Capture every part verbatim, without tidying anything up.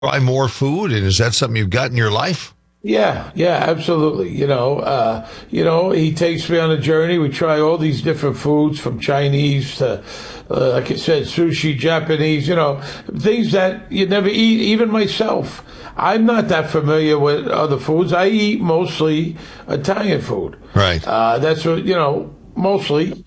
try more food, and is that something you've got in your life? Yeah, yeah, absolutely. You know, uh, you know, he takes me on a journey. We try all these different foods, from Chinese to, uh, like I said, sushi, Japanese, you know, things that you never eat. Even myself, I'm not that familiar with other foods. I eat mostly Italian food. Right. Uh, that's what, you know, mostly.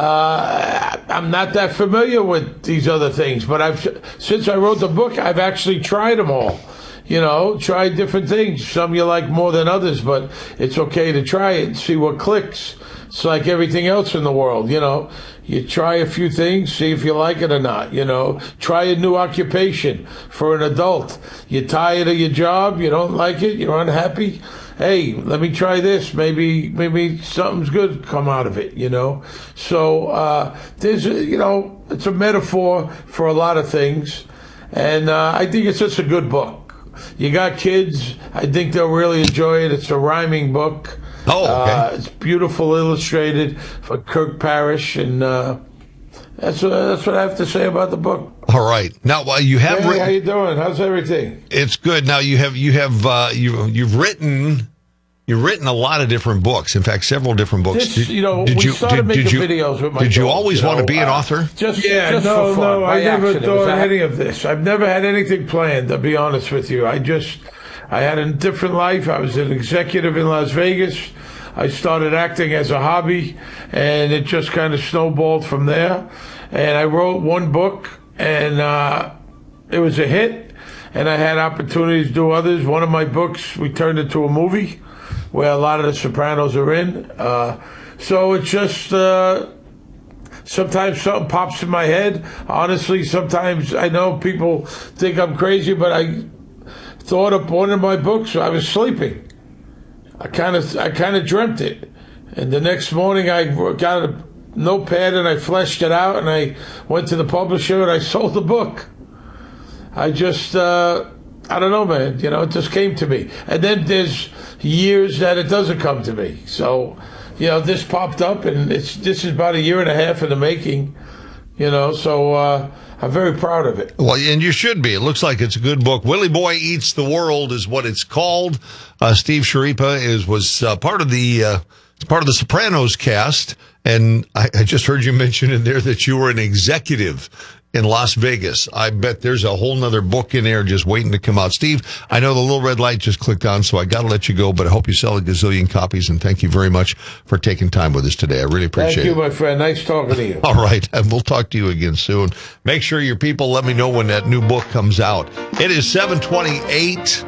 Uh, I'm not that familiar with these other things, but I've, since I wrote the book, I've actually tried them all. You know, try different things. Some you like more than others, but it's okay to try it and see what clicks. It's like everything else in the world, you know. You try a few things, see if you like it or not, you know. Try a new occupation for an adult. You're tired of your job, you don't like it, you're unhappy. Hey, let me try this. Maybe maybe something's good come out of it, you know. So uh, there's, a, you know, it's a metaphor for a lot of things. And uh, I think it's just a good book. You got kids, I think they'll really enjoy it. It's a rhyming book. Oh, okay. Uh, it's beautiful, illustrated for Kirk Parrish, and uh, that's what, that's what I have to say about the book. All right. Now, uh, you have hey, written. How you doing? How's everything? It's good. Now you have you have uh, you you've written. You've written a lot of different books. In fact, several different books. This, did, you know, did we you, started did, making did you, videos with my Did you daughter, always you want know, to be an uh, author? Just, yeah, just no, for fun, no, I never accident. thought Was any of this. I've never had anything planned, to be honest with you. I just, I had a different life. I was an executive in Las Vegas. I started acting as a hobby, and it just kind of snowballed from there. And I wrote one book, and uh, it was a hit, and I had opportunities to do others. One of my books, we turned into a movie, where a lot of the Sopranos are in. Uh, so it's just, uh, sometimes something pops in my head. Honestly, sometimes I know people think I'm crazy, but I thought of one of my books. I was sleeping. I kind of, I kind of dreamt it. And the next morning I got a notepad and I fleshed it out, and I went to the publisher and I sold the book. I just, uh, I don't know, man. You know, it just came to me. And then there's years that it doesn't come to me. So, you know, this popped up, and it's this is about a year and a half in the making. You know, so uh, I'm very proud of it. Well, and you should be. It looks like it's a good book. Willie Boy Eats the World is what it's called. Uh, Steve Schirripa is was uh, part of the uh, part of the Sopranos cast, and I, I just heard you mention in there that you were an executive in Las Vegas. I bet there's a whole nother book in there just waiting to come out. Steve, I know the little red light just clicked on, so I got to let you go, but I hope you sell a gazillion copies, and thank you very much for taking time with us today. I really appreciate it. Thank you, my friend. Nice talking to you. All right, and we'll talk to you again soon. Make sure your people let me know when that new book comes out. It is seven twenty-eight,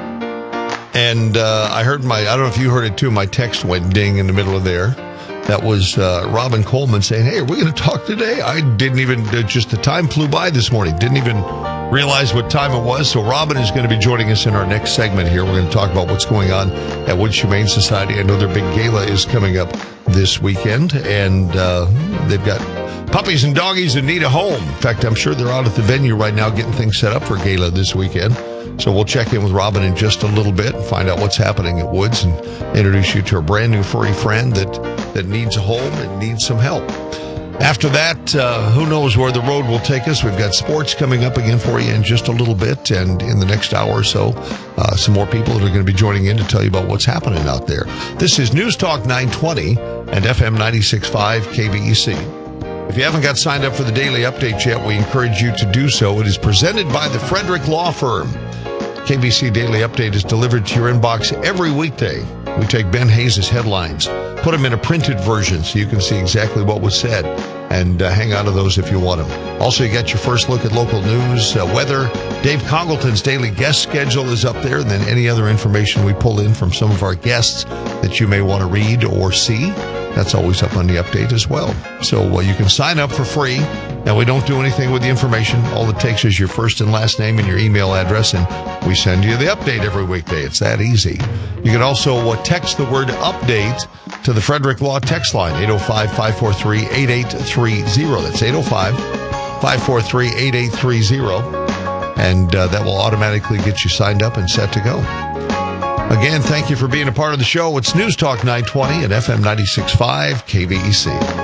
and uh, I heard my, I don't know if you heard it too, my text went ding in the middle of there. That was uh, Robin Coleman saying, hey, are we going to talk today? I didn't even, uh, just the time flew by this morning. Didn't even realize what time it was. So Robin is going to be joining us in our next segment here. We're going to talk about what's going on at Woods Humane Society. I know their big gala is coming up this weekend, and uh, they've got puppies and doggies that need a home. In fact, I'm sure they're out at the venue right now getting things set up for gala this weekend. So we'll check in with Robin in just a little bit and find out what's happening at Woods and introduce you to a brand new furry friend that, that needs a home and needs some help. After that, uh, who knows where the road will take us. We've got sports coming up again for you in just a little bit. And in the next hour or so, uh, some more people that are going to be joining in to tell you about what's happening out there. This is News Talk nine twenty and F M ninety-six point five K B E C. If you haven't got signed up for the daily update yet, we encourage you to do so. It is presented by the Frederick Law Firm. K B C Daily Update is delivered to your inbox every weekday. We take Ben Hayes' headlines, put them in a printed version so you can see exactly what was said, and uh, hang on to those if you want them. Also, you got your first look at local news, uh, weather. Dave Congleton's daily guest schedule is up there, and then any other information we pull in from some of our guests that you may want to read or see. That's always up on the update as well. So uh, you can sign up for free, and we don't do anything with the information. All it takes is your first and last name and your email address, and we send you the update every weekday. It's that easy. You can also uh, text the word update to the Frederick Law text line, eight oh five, five four three, eight eight three oh. That's eight oh five, five four three, eight eight three oh. And uh, that will automatically get you signed up and set to go. Again, thank you for being a part of the show. It's News Talk nine twenty at F M ninety-six point five K V E C.